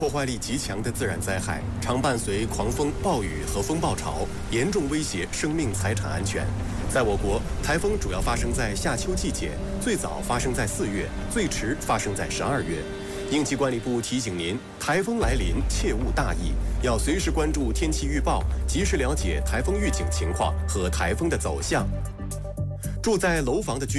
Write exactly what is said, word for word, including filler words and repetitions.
破坏力极强的自然灾害常伴随狂风、暴雨和风暴潮，严重威胁生命财产安全。在我国，台风主要发生在夏秋季节，最早发生在四月，最迟发生在十二月。应急管理部提醒您，台风来临切勿大意，要随时关注天气预报，及时了解台风预警情况和台风的走向。住在楼房的居民